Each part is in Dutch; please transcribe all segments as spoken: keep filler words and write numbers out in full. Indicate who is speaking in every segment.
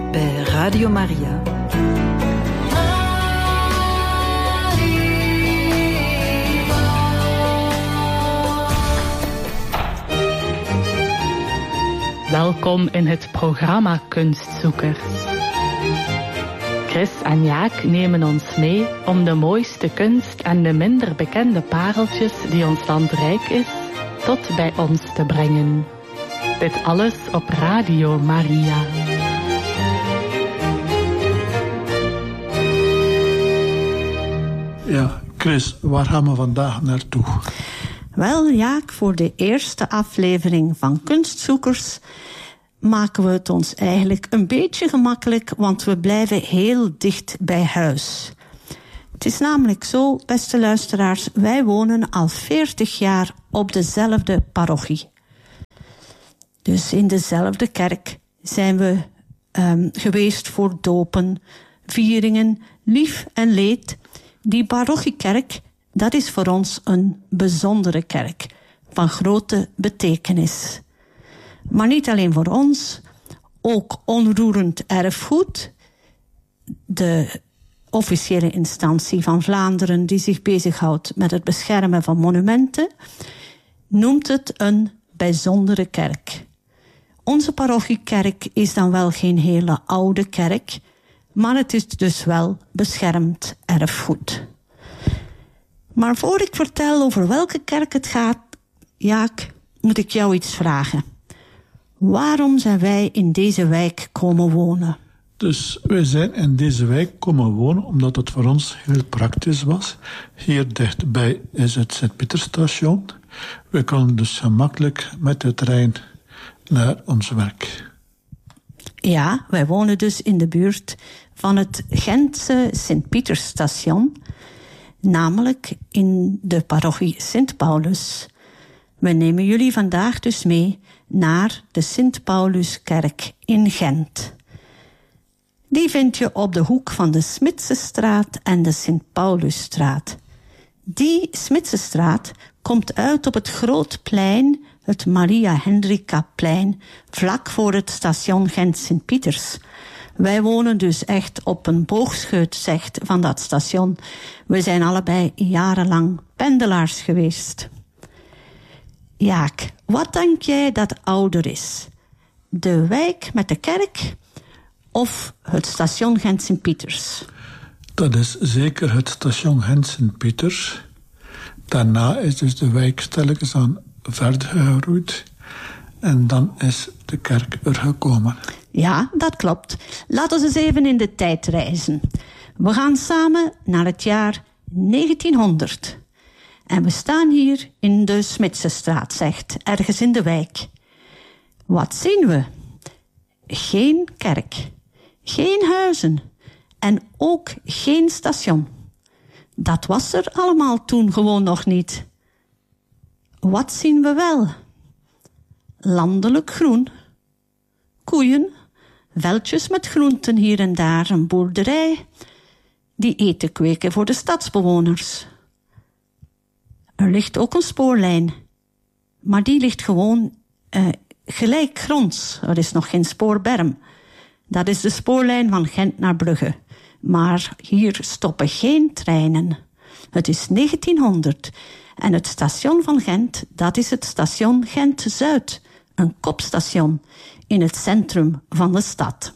Speaker 1: bij Radio Maria.
Speaker 2: Welkom in het programma Kunstzoekers. Chris en Jaak nemen ons mee om de mooiste kunst en de minder bekende pareltjes die ons land rijk is, tot bij ons te brengen. Dit alles op Radio Maria.
Speaker 3: Ja, Chris, waar gaan we vandaag naartoe?
Speaker 4: Wel, Jaak, voor de eerste aflevering van Kunstzoekers maken we het ons eigenlijk een beetje gemakkelijk, want we blijven heel dicht bij huis. Het is namelijk zo, beste luisteraars, wij wonen al veertig jaar op dezelfde parochie. Dus in dezelfde kerk zijn we um, geweest voor dopen, vieringen, lief en leed. Die parochiekerk, dat is voor ons een bijzondere kerk van grote betekenis. Maar niet alleen voor ons, ook onroerend erfgoed. De officiële instantie van Vlaanderen die zich bezighoudt met het beschermen van monumenten, noemt het een bijzondere kerk. Onze parochiekerk is dan wel geen hele oude kerk, maar het is dus wel beschermd erfgoed. Maar voor ik vertel over welke kerk het gaat, Jaak, moet ik jou iets vragen. Waarom zijn wij in deze wijk komen wonen?
Speaker 3: Dus wij zijn in deze wijk komen wonen omdat het voor ons heel praktisch was. Hier dichtbij is het Sint-Pieterstation. We kunnen dus gemakkelijk met de trein naar ons werk.
Speaker 4: Ja, wij wonen dus in de buurt van het Gentse Sint-Pietersstation, namelijk in de parochie Sint-Paulus. We nemen jullie vandaag dus mee naar de Sint-Pauluskerk in Gent. Die vind je op de hoek van de Smitsenstraat en de Sint-Paulusstraat. Die Smitsenstraat komt uit op het Grootplein, het Maria Hendrikaplein, vlak voor het station Gent-Sint-Pieters. Wij wonen dus echt op een boogscheut van dat station. We zijn allebei jarenlang pendelaars geweest. Jaak, wat denk jij dat ouder is? De wijk met de kerk of het station Gent-Sint-Pieters?
Speaker 3: Dat is zeker het station Gent-Sint-Pieters. Daarna is dus de wijk stilletjes aan verder gegroeid. En dan is de kerk er gekomen.
Speaker 4: Ja, dat klopt. Laten we eens even in de tijd reizen. We gaan samen naar het jaar negentienhonderd. En we staan hier in de Smitsenstraat, zegt, ergens in de wijk. Wat zien we? Geen kerk, geen huizen en ook geen station. Dat was er allemaal toen gewoon nog niet. Wat zien we wel? Landelijk groen, koeien, veldjes met groenten hier en daar, een boerderij, die eten kweken voor de stadsbewoners. Er ligt ook een spoorlijn, maar die ligt gewoon uh, gelijkgronds. Er is nog geen spoorberm. Dat is de spoorlijn van Gent naar Brugge. Maar hier stoppen geen treinen. Het is negentienhonderd en het station van Gent, dat is het station Gent-Zuid, een kopstation in het centrum van de stad.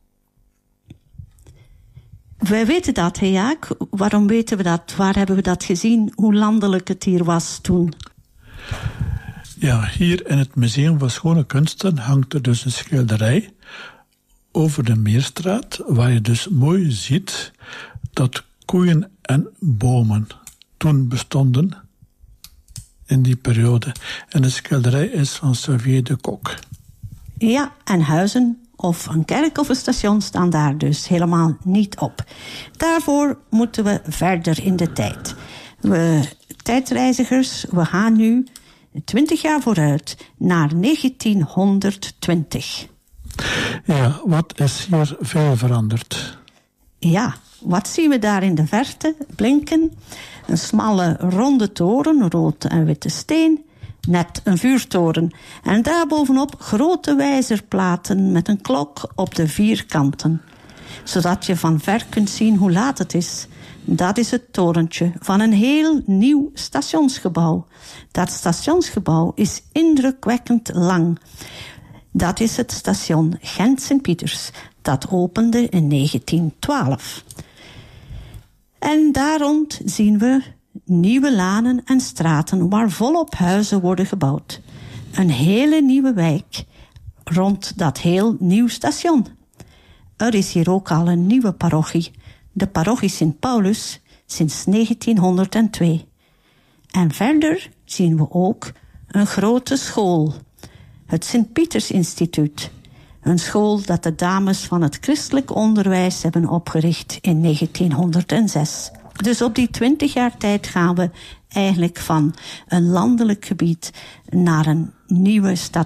Speaker 4: Wij weten dat, hè Jaak? Waarom weten we dat? Waar hebben we dat gezien? Hoe landelijk het hier was toen?
Speaker 3: Ja, hier in het Museum van Schone Kunsten hangt er dus een schilderij over de Meerstraat, waar je dus mooi ziet dat koeien en bomen toen bestonden in die periode. En de schilderij is van Xavier de Kock.
Speaker 4: Ja, en huizen of een kerk of een station staan daar dus helemaal niet op. Daarvoor moeten we verder in de tijd. We tijdreizigers, we gaan nu twintig jaar vooruit naar negentienhonderdtwintig.
Speaker 3: Ja, wat is hier veel veranderd?
Speaker 4: Ja, wat zien we daar in de verte blinken? Een smalle ronde toren, rood en witte steen. net een vuurtoren. En daarbovenop grote wijzerplaten met een klok op de vier kanten. Zodat je van ver kunt zien hoe laat het is. Dat is het torentje van een heel nieuw stationsgebouw. Dat stationsgebouw is indrukwekkend lang. Dat is het station Gent-Sint-Pieters. Dat opende in negentien twaalf. En daar rond zien we nieuwe lanen en straten waar volop huizen worden gebouwd. Een hele nieuwe wijk rond dat heel nieuw station. Er is hier ook al een nieuwe parochie, de parochie Sint Paulus, sinds negentienhonderdtwee. En verder zien we ook een grote school, het Sint-Pieters Instituut. Een school dat de dames van het christelijk onderwijs hebben opgericht in negentienhonderdzes. Dus op die twintig jaar tijd gaan we eigenlijk van een landelijk gebied naar een nieuwe stad.